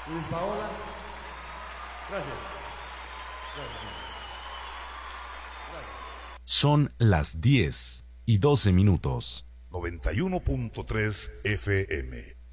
Luis Paola. Gracias. Gracias. Gracias. Son las 10:12. 91.3 FM.